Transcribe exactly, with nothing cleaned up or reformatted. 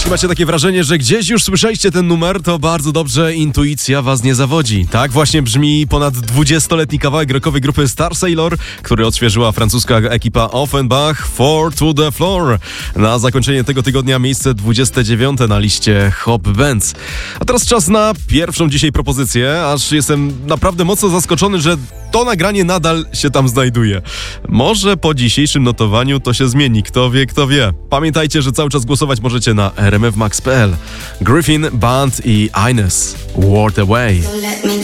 Jeśli macie takie wrażenie, że gdzieś już słyszeliście ten numer, to bardzo dobrze, intuicja was nie zawodzi. Tak właśnie brzmi ponad dwudziestoletni kawałek rockowej grupy Star Sailor, który odświeżyła francuska ekipa Offenbach, Four to the Floor. Na zakończenie tego tygodnia miejsce dwudzieste dziewiąte na liście Hot Bands. A teraz czas na pierwszą dzisiaj propozycję, aż jestem naprawdę mocno zaskoczony, że to nagranie nadal się tam znajduje. Może po dzisiejszym notowaniu to się zmieni, kto wie, kto wie. Pamiętajcie, że cały czas głosować możecie na r m f max kropka p l. Griffin, Band i Ines, World Away.